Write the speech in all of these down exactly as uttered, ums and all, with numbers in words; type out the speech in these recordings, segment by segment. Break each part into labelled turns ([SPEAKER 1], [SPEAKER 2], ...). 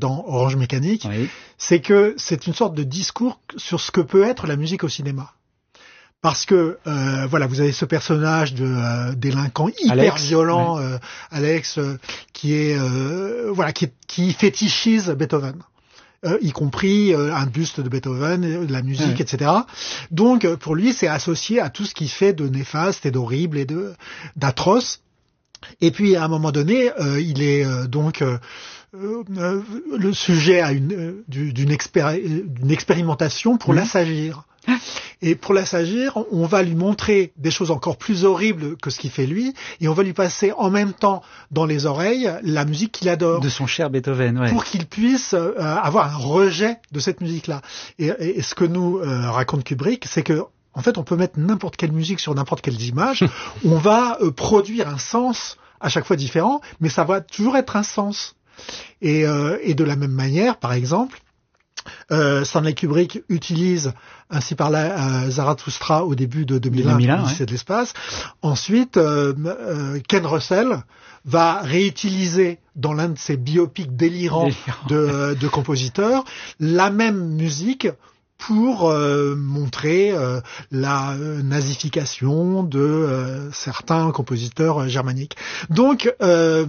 [SPEAKER 1] dans Orange Mécanique,
[SPEAKER 2] Oui.
[SPEAKER 1] c'est que c'est une sorte de discours sur ce que peut être la musique au cinéma. Parce que euh, voilà, vous avez ce personnage de euh, délinquant hyper
[SPEAKER 2] Alex,
[SPEAKER 1] violent,
[SPEAKER 2] ouais.
[SPEAKER 1] euh, Alex, euh, qui est euh, voilà, qui, qui fétichise Beethoven. Euh, y compris euh, un buste de Beethoven, euh, de la musique,
[SPEAKER 2] Ouais.
[SPEAKER 1] et cetera. Donc, euh, pour lui, c'est associé à tout ce qui fait de néfaste et d'horrible et de d'atroce. Et puis, à un moment donné, euh, il est euh, donc euh, euh, le sujet à une euh, d'une expéri- d'une expérimentation pour
[SPEAKER 2] Mmh.
[SPEAKER 1] l'assagir. Et pour l'assagir, on va lui montrer des choses encore plus horribles que ce qu'il fait lui, et on va lui passer en même temps dans les oreilles la musique qu'il adore.
[SPEAKER 2] De son cher Beethoven, ouais.
[SPEAKER 1] Pour qu'il puisse euh, avoir un rejet de cette musique-là. Et, et, et ce que nous euh, raconte Kubrick, c'est que en fait, on peut mettre n'importe quelle musique sur n'importe quelles images. On va euh, produire un sens à chaque fois différent, mais ça va toujours être un sens. Et, euh, et de la même manière, par exemple, Euh, Stanley Kubrick utilise ainsi par là euh, Zarathustra au début de deux mille un,
[SPEAKER 2] deux mille un,
[SPEAKER 1] l'Odyssée
[SPEAKER 2] ouais.
[SPEAKER 1] de l'espace. Ensuite, euh, euh, Ken Russell va réutiliser dans l'un de ses biopics délirants
[SPEAKER 2] Délirant.
[SPEAKER 1] de, de compositeurs la même musique pour euh, montrer euh, la euh, nazification de euh, certains compositeurs euh, germaniques. Donc, euh,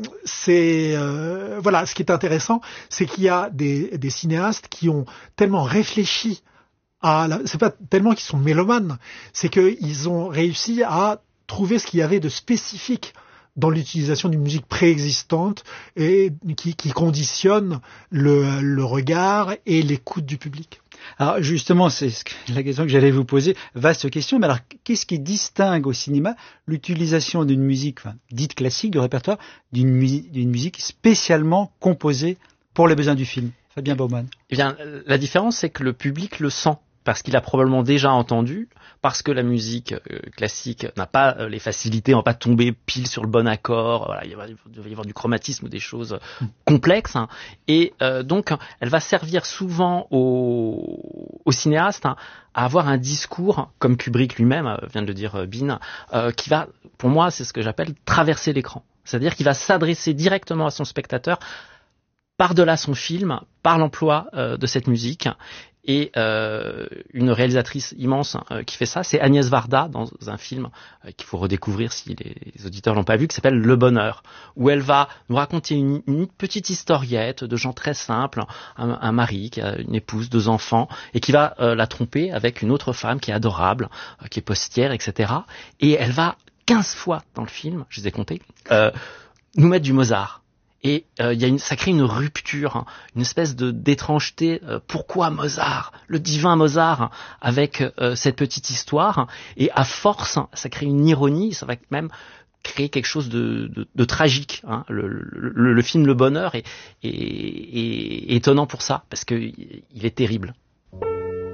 [SPEAKER 1] c'est euh, voilà, ce qui est intéressant, c'est qu'il y a des, des cinéastes qui ont tellement réfléchi à la, c'est pas tellement qu'ils sont mélomanes, c'est qu'ils ont réussi à trouver ce qu'il y avait de spécifique dans l'utilisation d'une musique préexistante et qui, qui conditionne le, le regard et l'écoute du public.
[SPEAKER 2] Alors justement, c'est ce que- la question que j'allais vous poser. Vaste question, mais alors qu'est-ce qui distingue au cinéma l'utilisation d'une musique enfin, dite classique du répertoire d'une, mu- d'une musique spécialement composée pour les besoins du film? Fabien Baumann.
[SPEAKER 3] Eh bien, la différence, c'est que le public le sent, parce qu'il a probablement déjà entendu, parce que la musique euh, classique n'a pas euh, les facilités, on va pas tomber pile sur le bon accord, voilà, il, va, il va y avoir du chromatisme ou des choses complexes, hein, et euh, donc elle va servir souvent aux, aux cinéastes hein, à avoir un discours, comme Kubrick lui-même, euh, vient de le dire euh, Bin, euh, qui va, pour moi, c'est ce que j'appelle traverser l'écran. C'est-à-dire qu'il va s'adresser directement à son spectateur, par-delà son film, par l'emploi euh, de cette musique. Et euh, une réalisatrice immense euh, qui fait ça, c'est Agnès Varda, dans un film euh, qu'il faut redécouvrir si les, les auditeurs l'ont pas vu, qui s'appelle Le Bonheur, où elle va nous raconter une, une petite historiette de gens très simples, un, un mari qui a une épouse, deux enfants, et qui va euh, la tromper avec une autre femme qui est adorable, euh, qui est postière, et cetera. Et elle va quinze fois dans le film, je les ai comptés, euh, nous mettre du Mozart. Et euh, y a une, ça crée une rupture, hein, une espèce de d'étrangeté. Euh, pourquoi Mozart, le divin Mozart, hein, avec euh, cette petite histoire, hein, et à force, hein, ça crée une ironie, ça va même créer quelque chose de, de, de tragique. Hein. Le, le, le film Le Bonheur est, est, est, est étonnant pour ça, parce que il est terrible.